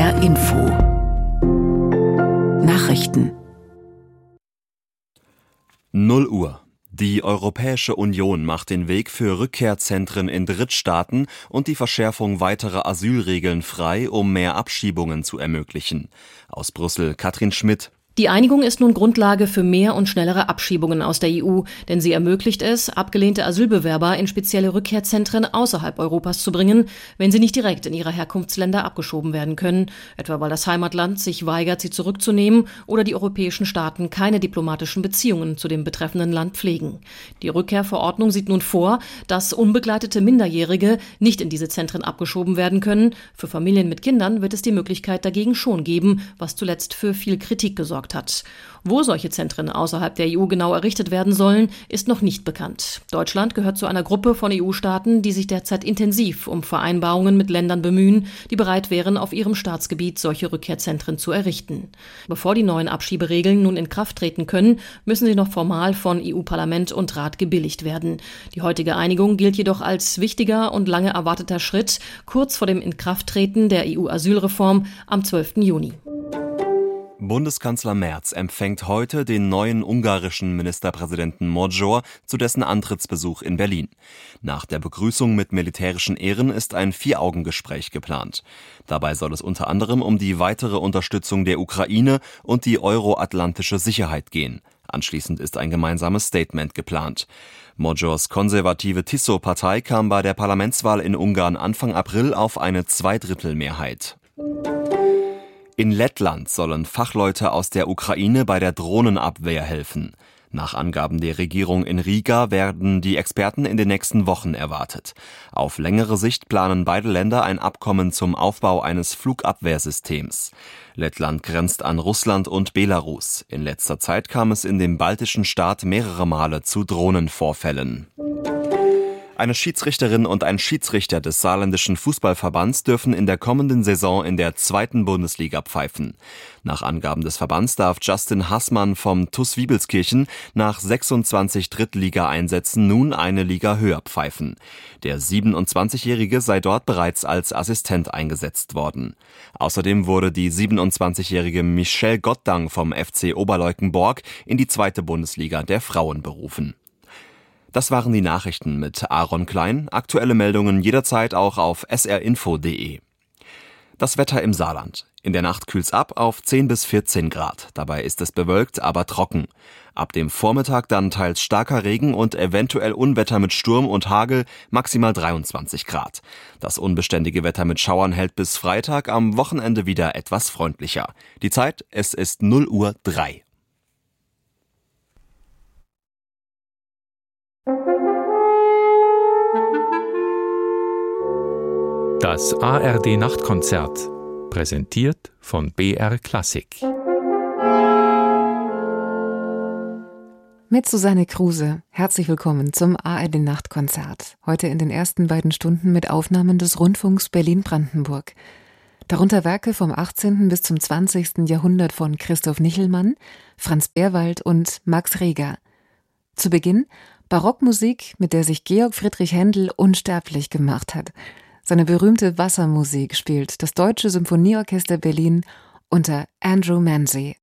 HR Info. Nachrichten. 0 Uhr. Die Europäische Union macht den Weg für Rückkehrzentren in Drittstaaten und die Verschärfung weiterer Asylregeln frei, um mehr Abschiebungen zu ermöglichen. Aus Brüssel Katrin Schmidt. Die Einigung ist nun Grundlage für mehr und schnellere Abschiebungen aus der EU, denn sie ermöglicht es, abgelehnte Asylbewerber in spezielle Rückkehrzentren außerhalb Europas zu bringen, wenn sie nicht direkt in ihre Herkunftsländer abgeschoben werden können, etwa weil das Heimatland sich weigert, sie zurückzunehmen oder die europäischen Staaten keine diplomatischen Beziehungen zu dem betreffenden Land pflegen. Die Rückkehrverordnung sieht nun vor, dass unbegleitete Minderjährige nicht in diese Zentren abgeschoben werden können. Für Familien mit Kindern wird es die Möglichkeit dagegen schon geben, was zuletzt für viel Kritik gesorgt hat. Wo solche Zentren außerhalb der EU genau errichtet werden sollen, ist noch nicht bekannt. Deutschland gehört zu einer Gruppe von EU-Staaten, die sich derzeit intensiv um Vereinbarungen mit Ländern bemühen, die bereit wären, auf ihrem Staatsgebiet solche Rückkehrzentren zu errichten. Bevor die neuen Abschieberegeln nun in Kraft treten können, müssen sie noch formal von EU-Parlament und Rat gebilligt werden. Die heutige Einigung gilt jedoch als wichtiger und lange erwarteter Schritt, kurz vor dem Inkrafttreten der EU-Asylreform am 12. Juni. Bundeskanzler Merz empfängt heute den neuen ungarischen Ministerpräsidenten Magyar zu dessen Antrittsbesuch in Berlin. Nach der Begrüßung mit militärischen Ehren ist ein 4-Augen-Gespräch geplant. Dabei soll es unter anderem um die weitere Unterstützung der Ukraine und die euroatlantische Sicherheit gehen. Anschließend ist ein gemeinsames Statement geplant. Magyars konservative Tiszó-Partei kam bei der Parlamentswahl in Ungarn Anfang April auf eine Zweidrittelmehrheit. In Lettland sollen Fachleute aus der Ukraine bei der Drohnenabwehr helfen. Nach Angaben der Regierung in Riga werden die Experten in den nächsten Wochen erwartet. Auf längere Sicht planen beide Länder ein Abkommen zum Aufbau eines Flugabwehrsystems. Lettland grenzt an Russland und Belarus. In letzter Zeit kam es in dem baltischen Staat mehrere Male zu Drohnenvorfällen. Eine Schiedsrichterin und ein Schiedsrichter des saarländischen Fußballverbands dürfen in der kommenden Saison in der 2. Bundesliga pfeifen. Nach Angaben des Verbands darf Justin Haßmann vom TuS Wiebelskirchen nach 26 Drittliga-Einsätzen nun eine Liga höher pfeifen. Der 27-Jährige sei dort bereits als Assistent eingesetzt worden. Außerdem wurde die 27-jährige Michelle Gottdang vom FC Oberleukenborg in die 2. Bundesliga der Frauen berufen. Das waren die Nachrichten mit Aaron Klein. Aktuelle Meldungen jederzeit auch auf srinfo.de. Das Wetter im Saarland. In der Nacht kühlt's ab auf 10 bis 14 Grad. Dabei ist es bewölkt, aber trocken. Ab dem Vormittag dann teils starker Regen und eventuell Unwetter mit Sturm und Hagel, maximal 23 Grad. Das unbeständige Wetter mit Schauern hält bis Freitag, am Wochenende wieder etwas freundlicher. Die Zeit, es ist 0:03 Uhr. Das ARD-Nachtkonzert, präsentiert von BR Klassik. Mit Susanne Kruse, herzlich willkommen zum ARD-Nachtkonzert. Heute in den ersten beiden Stunden mit Aufnahmen des Rundfunks Berlin-Brandenburg. Darunter Werke vom 18. bis zum 20. Jahrhundert von Christoph Nichelmann, Franz Berwald und Max Reger. Zu Beginn Barockmusik, mit der sich Georg Friedrich Händel unsterblich gemacht hat. Seine berühmte Wassermusik spielt das Deutsche Symphonieorchester Berlin unter Andrew Manze.